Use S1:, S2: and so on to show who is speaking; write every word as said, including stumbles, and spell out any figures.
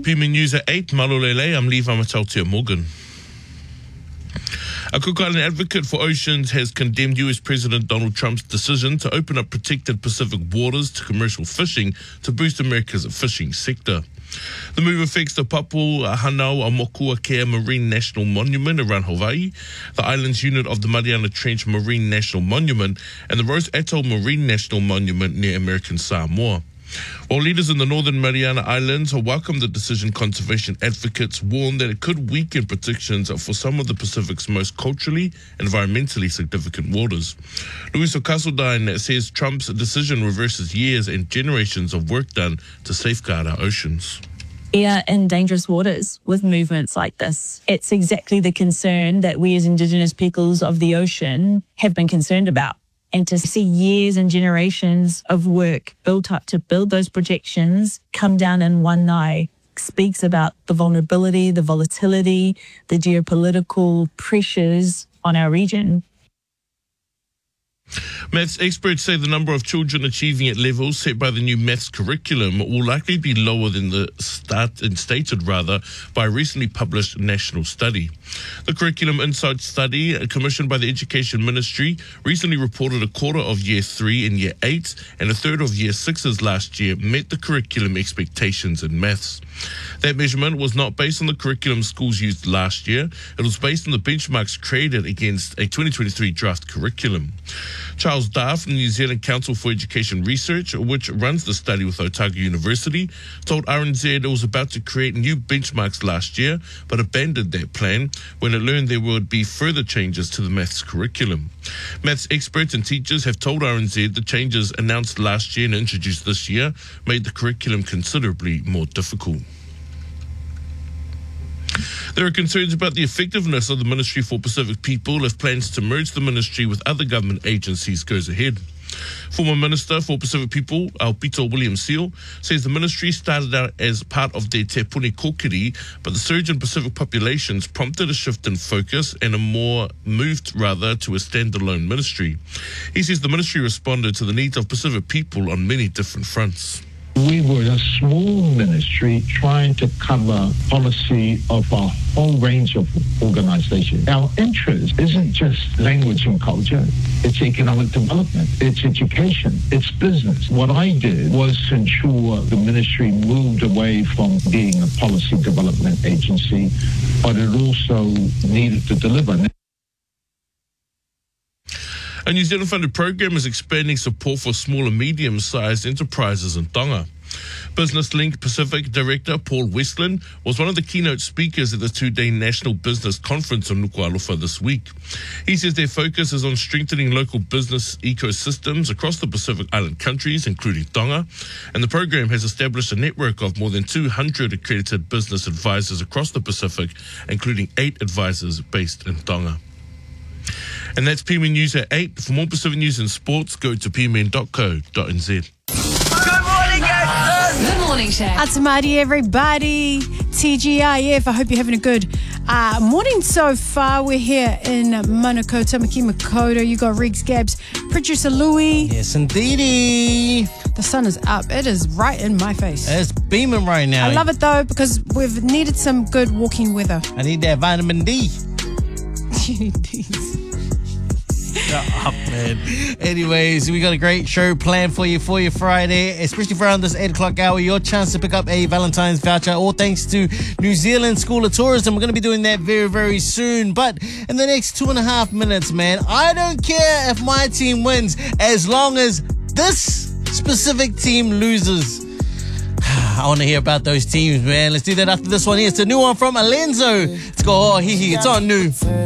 S1: P M News at eight, Malolele, I'm Lee Vamatautia Morgan. A Cook Island advocate for oceans has condemned U S President Donald Trump's decision to open up protected Pacific waters to commercial fishing to boost America's fishing sector. The move affects the Papu Hanau a Mokuakea Marine National Monument around Hawaii, the island's unit of the Mariana Trench Marine National Monument, and the Rose Atoll Marine National Monument near American Samoa. While leaders in the Northern Mariana Islands welcome the decision, conservation advocates warn that it could weaken protections for some of the Pacific's most culturally and environmentally significant waters. Luis Ocasio says Trump's decision reverses years and generations of work done to safeguard our oceans.
S2: We are in dangerous waters with movements like this. It's exactly the concern that we as Indigenous peoples of the ocean have been concerned about. And to see years and generations of work built up to build those protections come down in one night speaks about the vulnerability, the volatility, the geopolitical pressures on our region.
S1: Maths experts say the number of children achieving at levels set by the new maths curriculum will likely be lower than the start and stated rather by a recently published national study. The Curriculum Insight study commissioned by the Education Ministry recently reported a quarter of year three and year eight and a third of year sixes last year met the curriculum expectations in maths. That measurement was not based on the curriculum schools used last year. It was based on the benchmarks created against a twenty twenty-three draft curriculum. Charles Daff from the New Zealand Council for Education Research, which runs the study with Otago University, told R N Z it was about to create new benchmarks last year, but abandoned that plan when it learned there would be further changes to the maths curriculum. Maths experts and teachers have told R N Z the changes announced last year and introduced this year made the curriculum considerably more difficult. There are concerns about the effectiveness of the Ministry for Pacific People if plans to merge the ministry with other government agencies goes ahead. Former Minister for Pacific People, Aupito William Seal, says the ministry started out as part of the Te Puni Kokiri, but the surge in Pacific populations prompted a shift in focus and a more moved rather to a standalone ministry. He says the ministry responded to the needs of Pacific people on many different fronts.
S3: We were a small ministry trying to cover policy of a whole range of organizations. Our interest isn't just language and culture, it's economic development, it's education, it's business. What I did was to ensure the ministry moved away from being a policy development agency, but it also needed to deliver.
S1: A New Zealand-funded program is expanding support for small and medium-sized enterprises in Tonga. Business Link Pacific Director Paul Westland was one of the keynote speakers at the two-day National Business Conference in Nuku'alofa this week. He says their focus is on strengthening local business ecosystems across the Pacific Island countries, including Tonga, and the program has established a network of more than two hundred accredited business advisors across the Pacific, including eight advisors based in Tonga. And that's P M N News at eight. For more Pacific news and sports, go to p m n dot co dot n z.
S4: Good morning, guys.
S5: Good morning, Shaq.
S6: Atamari, everybody. T G I F. I hope you're having a good uh, morning so far. We're here in Manukau, Tamaki Makaurau. You got Riggs Gabs, producer Louis.
S7: Yes, indeedy.
S6: The sun is up. It is right in my face.
S7: It's beaming right now.
S6: I love it though because we've needed some good walking weather.
S7: I need that vitamin D. Shut up, man. Anyways, we got a great show planned for you for your Friday, especially for around this eight o'clock hour. Your chance to pick up a Valentine's voucher, all thanks to New Zealand School of Tourism. We're going to be doing that very, very soon. But in the next two and a half minutes, man, I don't care if my team wins as long as this specific team loses. I want to hear about those teams, man. Let's do that after this one. Here's the new one from Alenzo. It's called Oh Hihi. It's on new.